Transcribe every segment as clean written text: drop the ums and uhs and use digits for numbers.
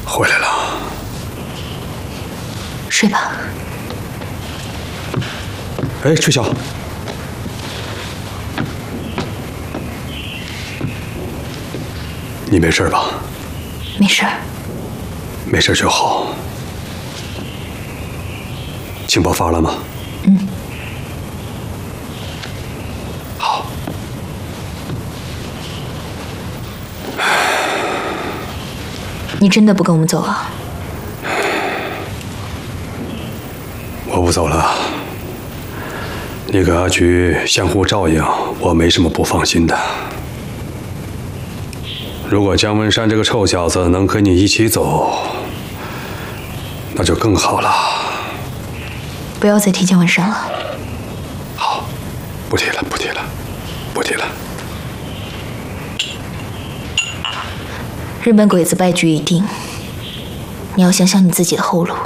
回来了。 睡吧。 哎，翠晓，你没事吧？ 没事。 没事就好。情报发了吗？ 嗯。 好。 你真的不跟我们走啊？ 我不走了。你跟阿菊相互照应，我没什么不放心的。如果姜文山这个臭小子能跟你一起走，那就更好了。 不要再提姜文山了。 好，不提了，不提了，不提了。 日本鬼子败局已定，你要想想你自己的后路。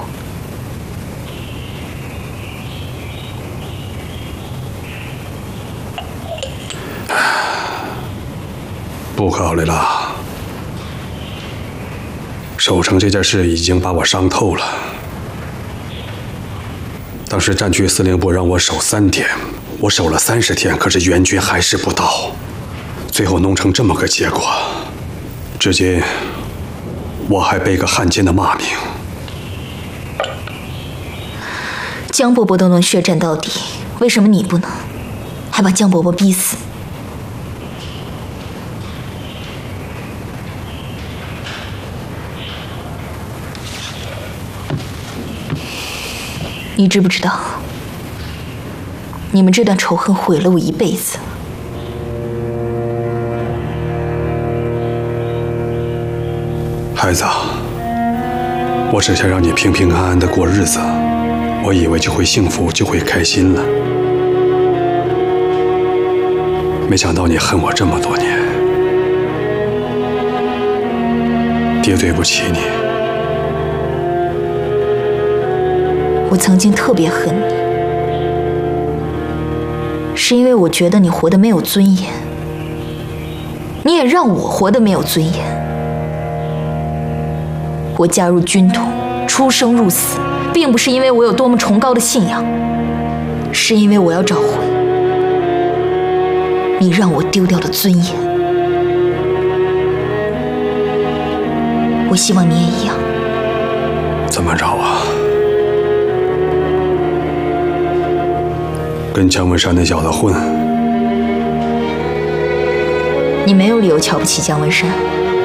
不考虑了，守城这件事已经把我伤透了。当时战区司令部让我守3天，我守了30天，可是援军还是不到，最后弄成这么个结果。至今我还背个汉奸的骂名。 江伯伯都能血战到底，为什么你不能？还把江伯伯逼死。你知不知道，你们这段仇恨毁了我一辈子。 孩子，我只想让你平平安安的过日子，我以为就会幸福，就会开心了。没想到你恨我这么多年，爹对不起你。 我曾经特别恨你，是因为我觉得你活得没有尊严，你也让我活得没有尊严。我加入军统，出生入死，并不是因为我有多么崇高的信仰，是因为我要找回你让我丢掉的尊严。我希望你也一样。 怎么着啊？跟姜文山那小子混？ 你没有理由瞧不起姜文山。